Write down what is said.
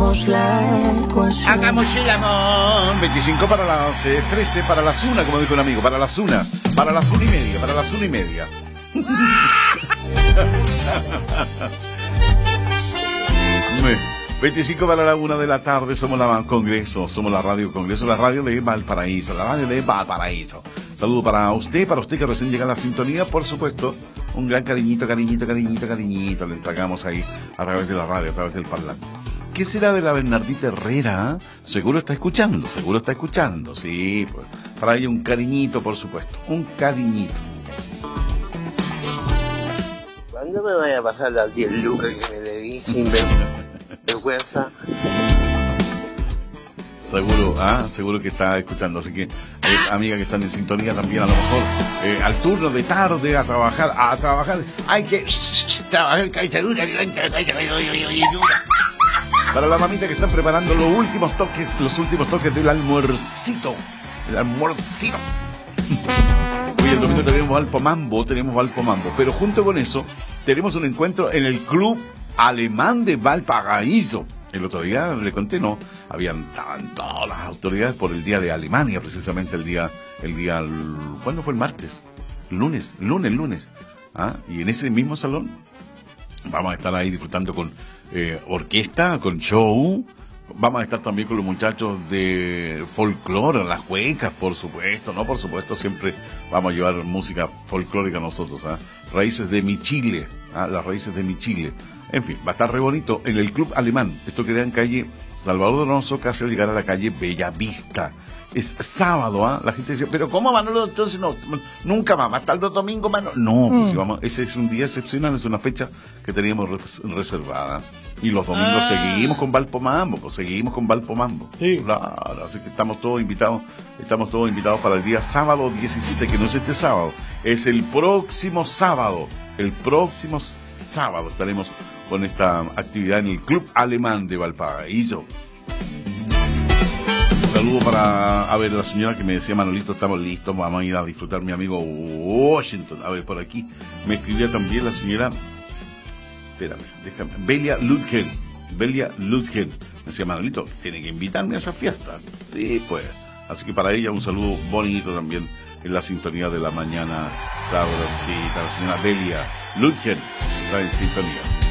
hagamos la ecuación. Hagamos el amor. 25 para las 13, para las 1, como dijo un amigo, para las 1, para las 1 y media, para las 1 y media. 25 para la 1 de la tarde, somos la Congreso, somos la Radio Congreso, la radio de Valparaíso, la radio de Valparaíso. Saludo para usted que recién llega a la sintonía, por supuesto, un gran cariñito, le entregamos ahí a través de la radio, a través del parlante. ¿Qué será de la Bernardita Herrera? Seguro está escuchando, sí, pues, para ella un cariñito, por supuesto, un cariñito. ¿Cuándo me vaya a pasar las 10 lucas que me debí sin vergüenza? Seguro que está escuchando, así que amigas que están en sintonía también, a lo mejor al turno de tarde a trabajar, hay que trabajar calzadura. Para la mamita que están preparando los últimos toques del almuercito. Hoy el domingo tenemos Valpo Mambo, pero junto con eso tenemos un encuentro en el Club Alemán de Valparaíso. El otro día le conté, ¿no? Estaban todas las autoridades por el Día de Alemania, precisamente el día, ¿cuándo fue el martes? Lunes. Y en ese mismo salón vamos a estar ahí disfrutando con orquesta, con show. Vamos a estar también con los muchachos de folclore, las cuecas, por supuesto, ¿no? Por supuesto, siempre vamos a llevar música folclórica nosotros, Raíces de mi Chile, las raíces de mi Chile. En fin, va a estar re bonito en el Club Alemán. Esto queda en calle Salvador Donoso, casi al llegar a la calle Bellavista. Es sábado, La gente dice, pero ¿cómo, Manolo? Entonces nunca más, hasta el domingo, Manolo. No, pues vamos, ese es un día excepcional, es una fecha que teníamos reservada. Y los domingos seguimos con Valpo Mambo, Sí. Claro, así que estamos todos invitados para el día sábado 17, que no es este sábado, es el próximo sábado. Estaremos con esta actividad en el Club Alemán de Valparaíso. Un saludo para, la señora que me decía, Manolito, estamos listos, vamos a ir a disfrutar, mi amigo Washington. Por aquí me escribía también la señora, Belia Ludgen. Me decía, Manolito, tiene que invitarme a esa fiesta. Sí, pues. Así que para ella un saludo bonito también en la sintonía de la mañana sabrosita. La señora Belia Ludgen está en sintonía.